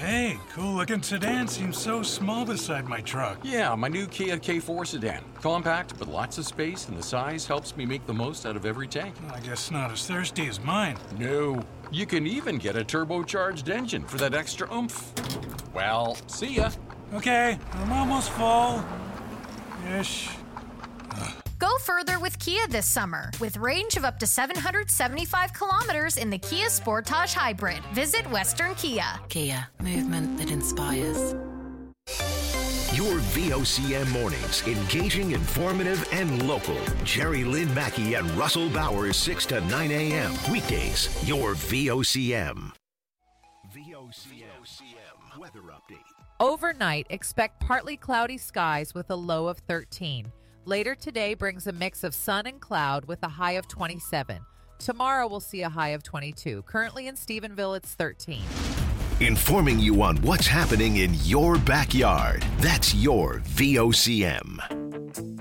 Hey, cool-looking sedan seems so small beside my truck. Yeah, my new Kia K4 sedan. Compact, but lots of space, and the size helps me make the most out of every tank. I guess not as thirsty as mine. No, you can even get a turbocharged engine for that extra oomph. Well, see ya. Okay, I'm almost full. Ish. Go further with Kia this summer. With range of up to 775 kilometers in the Kia Sportage Hybrid. Visit Western Kia. Kia, movement that inspires. Your VOCM mornings, engaging, informative, and local. Jerry Lynn Mackey and Russell Bowers, 6 to 9 a.m. Weekdays, your VOCM. VOCM weather update. Overnight, expect partly cloudy skies with a low of 13. Later today brings a mix of sun and cloud with a high of 27. Tomorrow we'll see a high of 22. Currently in Stephenville, it's 13. Informing you on what's happening in your backyard. That's your VOCM.